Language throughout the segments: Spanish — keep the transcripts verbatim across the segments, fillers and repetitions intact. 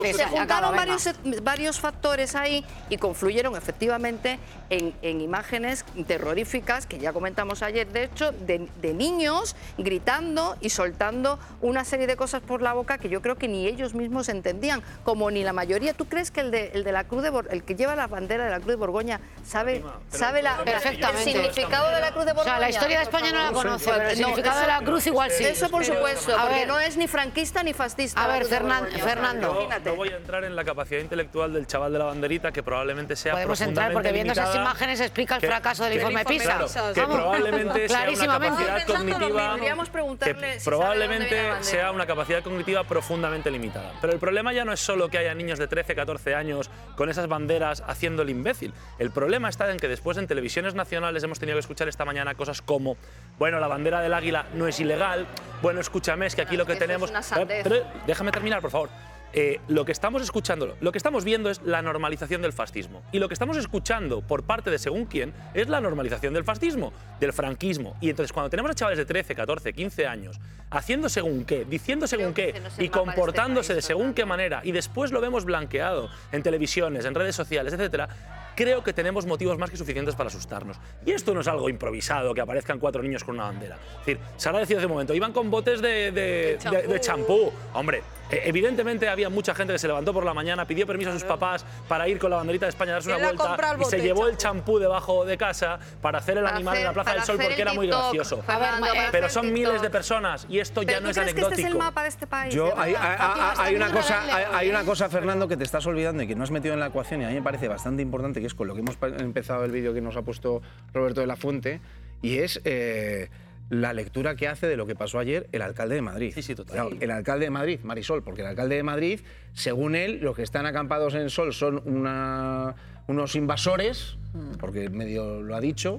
Se juntaron Acaba, varios, varios factores ahí y confluyeron efectivamente en, en imágenes terroríficas que ya comentamos ayer, de hecho, de, de niños gritando y soltando una serie de cosas por la boca que yo creo que ni ellos mismos entendían, como ni la mayoría. ¿Tú crees que el de, el de la Cruz de Bor el que lleva la bandera de la Cruz de Borgoña sabe, sabe la, el significado de la Cruz de Borgoña? O sea, la historia de España no la conoce, pero el No, significado eso- de la cruz igual sí. Eso por supuesto, A porque ver, no es ni franquista ni fascista. A la ver, Cruz de Fernan- Borgoña. Fernando. Imagínate. No voy a entrar en la capacidad intelectual del chaval de la banderita, que probablemente sea podemos entrar profundamente porque viendo esas limitada, imágenes explica el que- fracaso del que- informe PISA. Claro, que Vamos. probablemente sea una Clarísimamente. capacidad cognitiva Podríamos que preguntarle si sabe de dónde probablemente viene la bandera. sea una capacidad cognitiva profundamente limitada. Pero el problema ya no es solo que haya niños de trece, catorce años con esas banderas haciendo el imbécil. El problema está en que después en televisiones nacionales hemos tenido que escuchar esta mañana cosas como, bueno, la bandera del águila no es ilegal, bueno, escúchame, es que aquí lo que Eso es tenemos... una sandez. Pero déjame terminar, por favor. Eh, lo que estamos escuchando, lo que estamos viendo es la normalización del fascismo. Y lo que estamos escuchando por parte de según quién es la normalización del fascismo, del franquismo. Y entonces cuando tenemos a chavales de trece, catorce, quince años haciendo según qué, diciendo según Creo que qué ese no es el y mapa de este comportándose de país, según qué Fernando. manera y después lo vemos blanqueado en televisiones, en redes sociales, etcétera, creo que tenemos motivos más que suficientes para asustarnos. Y esto no es algo improvisado, que aparezcan cuatro niños con una bandera. Es decir, Sara decía hace un momento, iban con botes de, de, de, de champú. Hombre, eh, evidentemente había mucha gente que se levantó por la mañana, pidió permiso a sus papás para ir con la banderita de España a darse una ¿Quién le ha vuelta comprado el y bote se de llevó el champú? champú debajo de casa para hacer el Para animal en la hacer- Plaza del para Sol hacer porque el era muy TikTok, gracioso. Fernando, para Pero hacer son TikTok. miles de personas y esto ya ¿Pero no tú es crees que anecdótico. este es el mapa de este país? Yo, de hay, verdad? hay- Fátima, hay- está hay una muy cosa, grande, hay, hay una ¿eh? cosa, Fernando, que te estás olvidando y que no has metido en la ecuación y a mí me parece bastante importante, que es con lo que hemos pa- empezado el vídeo que nos ha puesto Roberto de la Fuente, y es eh, la lectura que hace de lo que pasó ayer el alcalde de Madrid. Sí, sí, total. Claro, el alcalde de Madrid, Marisol, porque el alcalde de Madrid, según él, los que están acampados en el sol son una- unos invasores, porque medio lo ha dicho,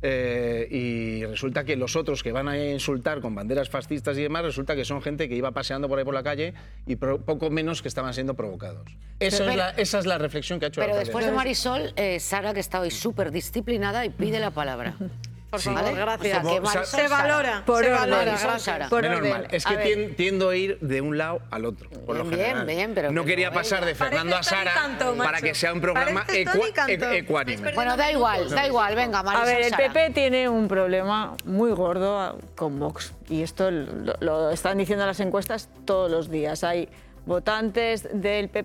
eh, y resulta que los otros que van a insultar con banderas fascistas y demás, resulta que son gente que iba paseando por ahí por la calle y pro- poco menos que estaban siendo provocados. Eso Pero- es la, esa es la reflexión que ha hecho el Pero alcalde. después de Marisol, eh, Sara, que está hoy súper disciplinada y pide la palabra. Por Sí. favor, ¿Vale? gracias. O sea, que Como- Marisol, Se Sara. valora, Por se orden. valora. Marisol, Sara. Por Menos orden. mal. Es A que ver. tien- tiendo a ir de un lado al otro, por lo Bien, general. bien, pero- no pero quería ella- pasar de Fernando a Parece Tony Sara Cantó, para macho. que sea un programa Parece Tony ecua- Cantó. e- ecuánime. Bueno, da igual, da igual, venga, Marisol, A ver, el Sara. P P tiene un problema muy gordo con Vox y esto lo, lo están diciendo las encuestas todos los días. Hay votantes del P